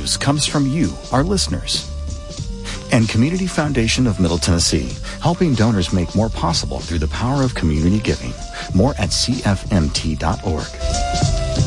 news comes from you, our listeners. And Community Foundation of Middle Tennessee, helping donors make more possible through the power of community giving. More at cfmt.org.